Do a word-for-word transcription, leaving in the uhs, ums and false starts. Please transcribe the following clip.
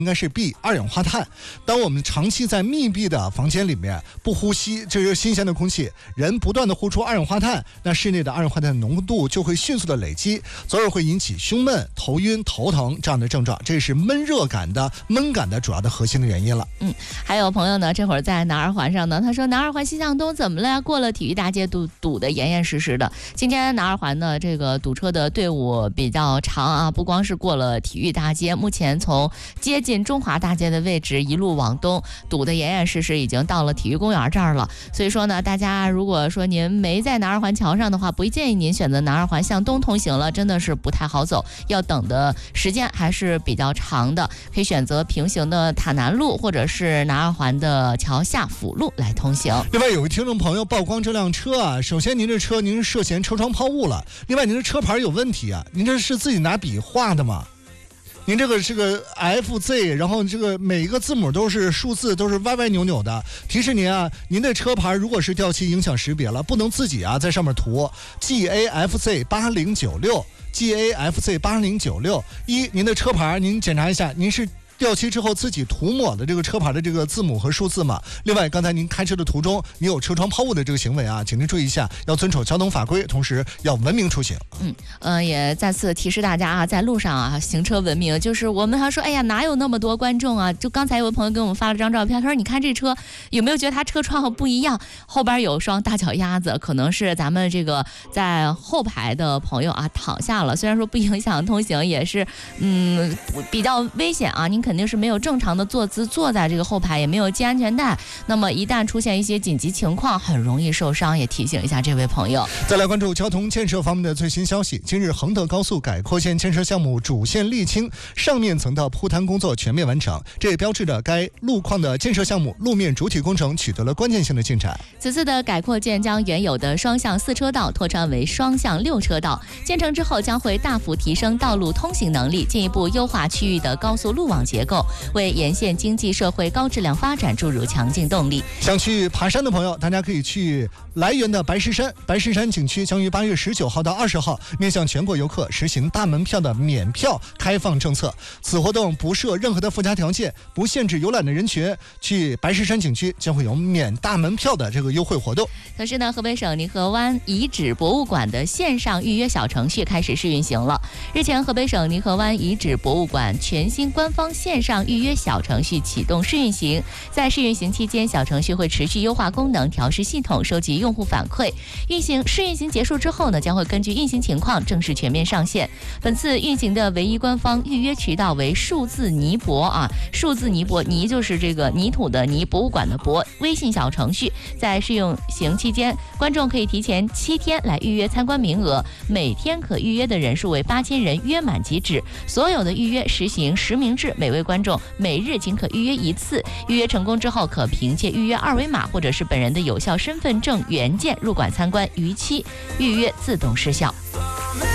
应该是 B 二氧化碳。当我们长期在密闭的房间里面不呼吸这个新鲜的空气，人不断的呼出二氧化碳，那室内的二氧化碳浓度就会迅速的累积，从而会引起胸闷、头晕、头疼这样的症状。这是闷热感的闷感的主要的核心的原因了。 嗯，还有朋友呢，这会儿在南二环上呢，他说南二环西向东怎么了呀？过了体育大街堵堵得严严实实的。今天南二环呢，这个堵车的队伍比较长啊，不光是过了体育大街，目前从接近中华大街的位置一路往东堵得严严实实，已经到了体育公园这儿了。所以说呢，大家如果说您没在南二环桥上的话，不建议您选择南二环向东通行了，真的是不太好走，要等的时间还是比较长的，可以选择平行的塔南路或者是南二环的桥下辅路来通行。 另外有位听众朋友曝光这辆车啊，首先您这车您是涉嫌车窗抛物了，另外您的车牌有问题啊，您这是自己拿笔画的吗？您这个是个 F Z， 然后这个每一个字母都是数字，都是歪歪扭扭的。提示您啊，您的车牌如果是掉漆影响识别了，不能自己啊在上面涂 G A F Z 八零九六 G A F Z 八零九六。一，您的车牌您检查一下，您是掉漆之后自己涂抹的这个车牌的这个字母和数字嘛？另外，刚才您开车的途中，你有车窗抛物的这个行为啊，请您注意一下，要遵守交通法规，同时要文明出行。 嗯，呃，也再次提示大家啊，在路上啊，行车文明。就是我们还说，哎呀，哪有那么多观众啊？就刚才有位朋友给我们发了张照片，他说：“你看这车，有没有觉得他车窗不一样？后边有双大脚丫子，可能是咱们这个在后排的朋友啊躺下了。虽然说不影响通行，也是嗯比较危险啊。您肯定是没有正常的坐姿坐在这个后排，也没有系安全带。那么一旦出现一些紧急情况，很容易受伤。也提醒一下这位朋友。 再来关注交通建设方面的最新消息。近日，衡德高速改扩线建设项目主线沥青上面层的铺摊工作全面完成，这也标志着该路况的建设项目路面主体工程取得了关键性的进展。 此次的改扩建将原有的双向四车道拓宽为双向六车道，建成之后将会大幅提升道路通行能力，进一步优化区域的高速路网结构，为沿线经济社会高质量发展注入强劲动力。 想去爬山的朋友，大家可以去来源的白石山。白石山景区将于八月十九号到二十号面向全国游客实行大门票的免票开放政策。此活动不设任何的附加条件，不限制游览的人群，去白石山景区将会有免大门票的这个优惠活动。 同时呢，河北省泥河湾遗址博物馆的线上预约小程序开始试运行了。日前，河北省泥河湾遗址博物馆全新官方线上预约小程序启动试运行。在试运行期间，小程序会持续优化功能，调试系统，收集用户反馈。运行试运行结束之后呢，将会根据运行情况正式全面上线。本次运行的唯一官方预约渠道为数字泥博啊，数字泥博，泥就是这个泥土的泥，博物馆的博。微信小程序在试运行期间，观众可以提前七天来预约参观名额，每天可预约的人数为八千人，约满即止。所有的预约实行实名制，每位观众每日仅可预约一次。预约成功之后，可凭借预约二维码或者是本人的有效身份证原件入馆参观，逾期预约自动失效。